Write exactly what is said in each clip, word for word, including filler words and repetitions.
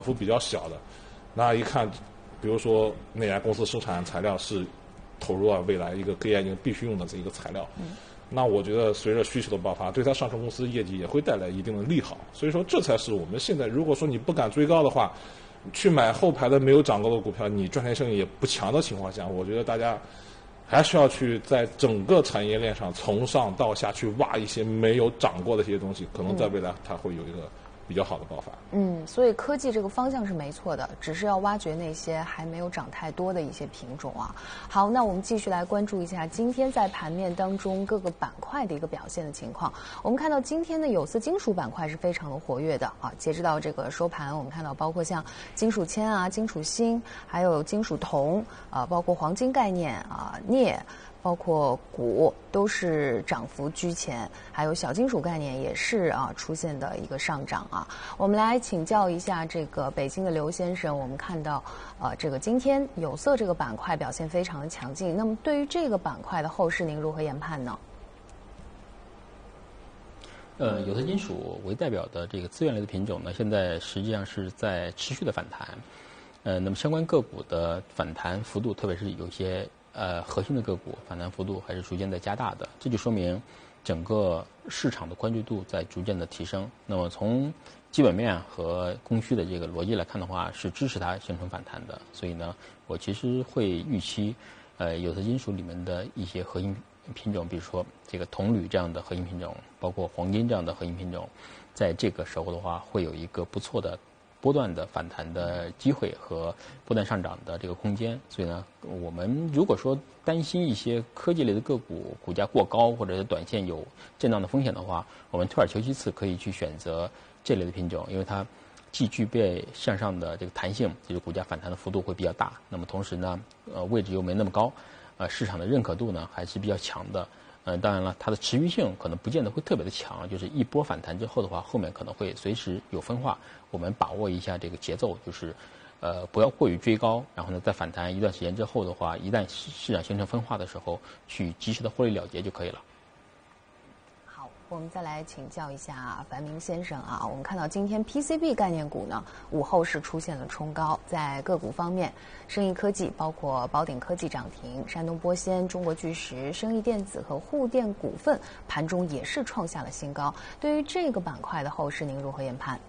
幅比较小的，那一看，比如说那家公司生产材料是投入啊未来一个科技眼镜必须用的这一个材料，嗯，那我觉得随着需求的爆发，对它上市公司业绩也会带来一定的利好。所以说，这才是我们现在如果说你不敢追高的话，去买后排的没有涨高的股票，你赚钱性也不强的情况下，我觉得大家还是要去在整个产业链上从上到下去挖一些没有涨过的一些东西，可能在未来它会有一个比较好的爆发。 嗯，所以科技这个方向是没错的，只是要挖掘那些还没有涨太多的一些品种啊。好，那我们继续来关注一下今天在盘面当中各个板块的一个表现的情况。我们看到今天的有色金属板块是非常的活跃的啊，截止到这个收盘，我们看到包括像金属铅啊、金属锌，还有金属铜啊，包括黄金概念啊、镍。包括钴都是涨幅居前，还有小金属概念也是啊出现的一个上涨啊。我们来请教一下这个北京的刘先生，我们看到呃这个今天有色这个板块表现非常的强劲，那么对于这个板块的后市您如何研判呢？ 呃，有色金属为代表的这个资源类的品种呢，现在实际上是在持续的反弹。呃，那么相关个股的反弹幅度，特别是有些呃核心的个股反弹幅度还是逐渐在加大的，这就说明整个市场的关注度在逐渐的提升。那么从基本面和供需的这个逻辑来看的话，是支持它形成反弹的。所以呢，我其实会预期，呃，有色金属里面的一些核心品种，比如说这个铜铝这样的核心品种，包括黄金这样的核心品种，在这个时候的话，会有一个不错的波段的反弹的机会和波段上涨的这个空间。所以呢，我们如果说担心一些科技类的个股股价过高或者是短线有震荡的风险的话，我们退而求其次，可以去选择这类的品种，因为它既具备向上的这个弹性，就是股价反弹的幅度会比较大，那么同时呢，呃位置又没那么高，呃市场的认可度呢还是比较强的。呃，当然了，它的持续性可能不见得会特别的强，就是一波反弹之后的话，后面可能会随时有分化。我们把握一下这个节奏，就是呃不要过于追高，然后呢在反弹一段时间之后的话，一旦市场形成分化的时候，去及时的获利了结就可以了。 我们再来请教一下樊明先生啊，我们看到今天 P C B 概念股呢午后是出现了冲高，在个股方面，生意科技包括宝鼎科技涨停，山东玻纤、中国巨石、生意电子和沪电股份盘中也是创下了新高。对于这个板块的后市，您如何研判？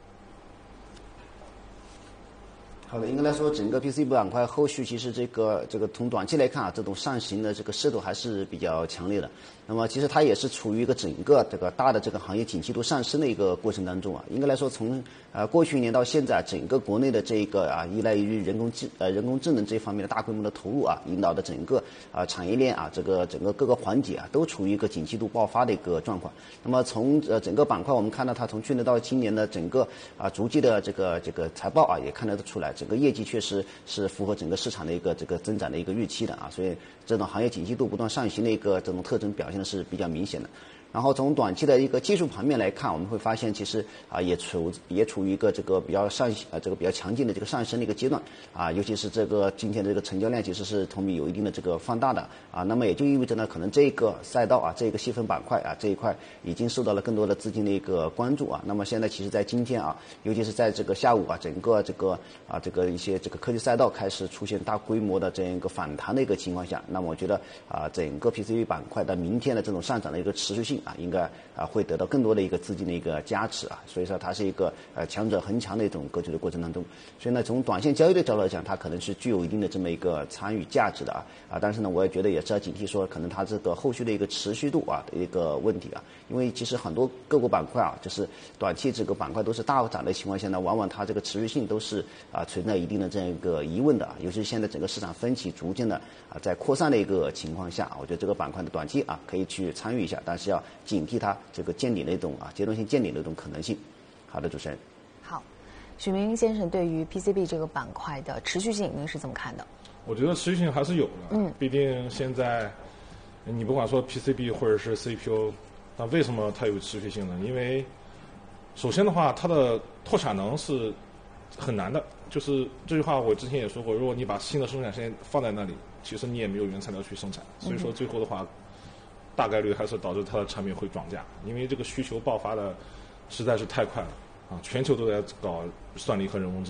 好的，应该来说，整个 P C B 板块后续其实这个这个从短期来看啊，这种上行的这个势头还是比较强烈的。那么其实它也是处于一个整个这个大的这个行业景气度上升的一个过程当中啊。应该来说，从呃过去一年到现在，整个国内的这个啊依赖于人工智呃人工智能这方面的大规模的投入啊，引导的整个啊产业链啊这个整个各个环节啊都处于一个景气度爆发的一个状况。那么从呃整个板块，我们看到它从去年到今年的整个啊逐季的这个这个财报啊也看得出来。整个业绩确实是符合整个市场的一个这个增长的一个预期的啊，所以这种行业景气度不断上行的一个这种特征表现的是比较明显的。然后从短期的一个技术盘面来看，我们会发现其实啊也处也处于一个这个比较上呃这个比较强劲的这个上升的一个阶段啊，尤其是这个今天的这个成交量其实是同比有一定的这个放大的啊，那么也就意味着呢，可能这个赛道啊这个细分板块啊这一块已经受到了更多的资金的一个关注啊。那么现在其实在今天啊，尤其是在这个下午啊，整个这个啊这个一些这个科技赛道开始出现大规模的这样一个反弹的一个情况下，那么我觉得啊整个 P C B 板块的明天的这种上涨的一个持续性啊，应该啊会得到更多的一个资金的一个加持啊，所以说它是一个呃强者恒强的一种格局的过程当中，所以呢从短线交易的角度来讲，它可能是具有一定的这么一个参与价值的啊啊，但是呢我也觉得也是要警惕说可能它这个后续的一个持续度啊的一个问题啊，因为其实很多个股板块啊，就是短期这个板块都是大涨的情况下呢，往往它这个持续性都是啊存在一定的这样一个疑问的啊，尤其是现在整个市场分歧逐渐的啊在扩散的一个情况下，我觉得这个板块的短期啊可以去参与一下，但是要警惕它这个见顶的一种啊阶段性见顶的一种可能性。好的，主持人。 好，许明先生对于 P C B 这个板块的持续性，您是怎么看的？ 我觉得持续性还是有的， 嗯， 毕竟现在你不管说 P C B 或者是 C P U， 那为什么它有持续性呢？因为首先的话，它的拓产能是很难的，就是这句话我之前也说过，如果你把新的生产线放在那里，其实你也没有原材料去生产，所以说最后的话，大概率还是导致它的产品会涨价，因为这个需求爆发的实在是太快了啊，全球都在搞算力和人工智